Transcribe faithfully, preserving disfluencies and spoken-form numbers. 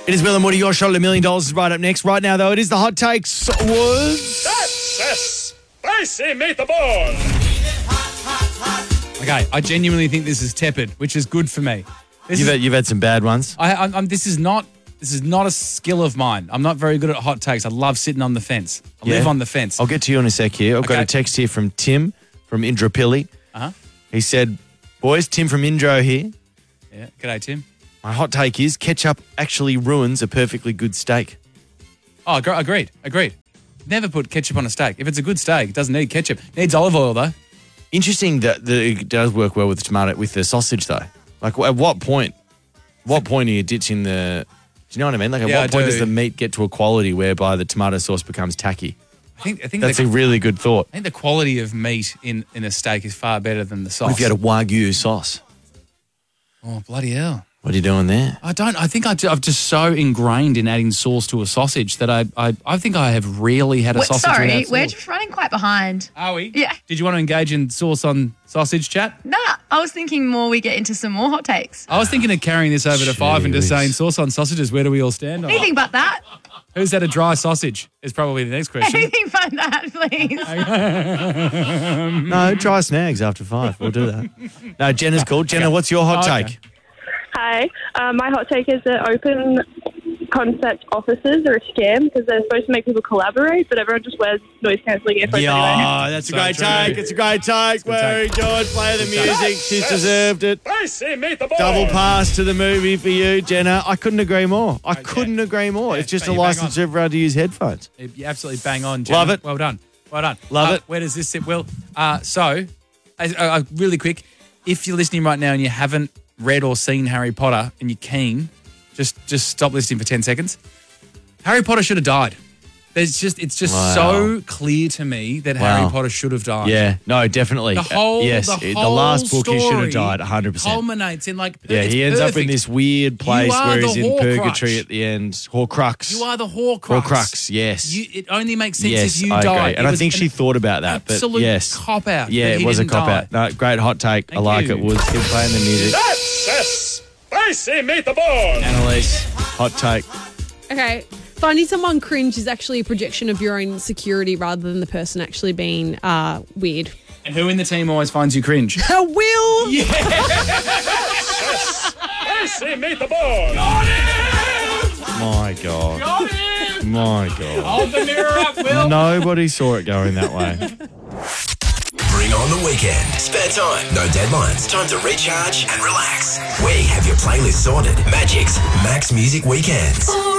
It is Will and Woody. Your shot at a million dollars is right up next. Right now, though, it is the Hot Takes was... That's a spicy meatball. Okay, I genuinely think this is tepid, which is good for me. This You've is, had, you've had some bad ones. I, I'm, I'm, this is not this is not a skill of mine. I'm not very good at hot takes. I love sitting on the fence. I Yeah. live on the fence. I'll get to you in a sec here. I've got Okay. a text here from Tim from Indrapilli. Uh-huh. He said, boys, Tim from Indro here. Yeah. G'day, Tim. My hot take is ketchup actually ruins a perfectly good steak. Oh, agre- agreed. Agreed. Never put ketchup on a steak. If it's a good steak, it doesn't need ketchup. It needs olive oil, though. Interesting that, that it does work well with the tomato, with the sausage, though. Like, at what point, what point are you ditching the... Do you know what I mean? Like, at Yeah, what I point do. does the meat get to a quality whereby the tomato sauce becomes tacky? I think I think That's the, a really good thought. I think the quality of meat in, in a steak is far better than the sauce. What if you had a Wagyu sauce? Oh, bloody hell. What are you doing there? I don't. I think I, I'm just so ingrained in adding sauce to a sausage that I I, I think I have rarely had a Wait, sausage sorry, without we're sauce. just running quite behind. Are we? Yeah. Did you want to engage in sauce on sausage chat? Nah, I was thinking more we get into some more hot takes. I was thinking of carrying this over to five and just Jeez. saying sauce on sausages. Where do we all stand on it? Anything but that. Who's had a dry sausage? Is probably the next question. Anything but that, please. No, try snags after five. We'll do that. No, Jenna's called. Jenna, what's your hot Oh, okay. take? Hi. Um, my hot take is that open concept offices are a scam because they're supposed to make people collaborate, but everyone just wears noise cancelling earphones anyway. Yeah, that's a So great true. take. It's a great take. good Very take. good. Play the Good take. music. She's deserved it. Spicy meatball. Double pass to the movie for you, Jenna. I couldn't agree more. I Right, couldn't yeah. agree more. Yeah, It's just but a you bang license on. for everyone to use headphones. You absolutely bang on, Jenna. Love it. Well done. Well done. Love Uh, it. Where does this sit, Will? Uh, so, as- uh, uh, really quick, if you're listening right now and you haven't read or seen Harry Potter and you're keen, just just stop listening for ten seconds. Harry Potter should have died. There's just it's just Wow. so clear to me that Wow. Harry Potter should have died. Yeah, no, definitely. The whole, Uh, yes, the, it- whole the last book he should have story died one hundred percent. culminates in like Yeah, it's he ends up in perfect. this weird place are where the he's in Horcrux. purgatory at the end. Horcrux. You are the Horcrux. Horcrux, yes. You, it only makes sense yes, if you I die. agree. It And I was think she an thought about that. But absolute yes. cop out. Yeah, that it he was a didn't cop die. out. No, great hot take. I Thank like you. it. Woods, keep playing the music. That's a spicy meatball. Annalise, hot take. Okay. Finding someone cringe is actually a projection of your own insecurity rather than the person actually being uh, weird. And who in the team always finds you cringe? Will! Spicy meatball. My God. My God. Hold the mirror up, Will. Nobody saw it going that way. Bring on the weekend. Spare time, no deadlines. Time to recharge and relax. We have your playlist sorted. Magic's Max Music Weekends.